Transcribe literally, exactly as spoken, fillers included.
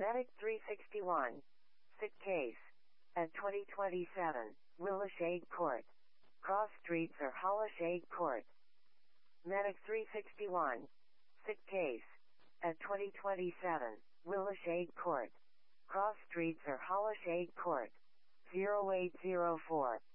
Medic three sixty-one. Sit case. At twenty twenty-seven, Willashade Court. Cross Streets or Hollashade Court. Medic three sixty-one. Sit case. At twenty twenty-seven, Willashade Court. Cross Streets or Hollashade Court. zero eight zero four.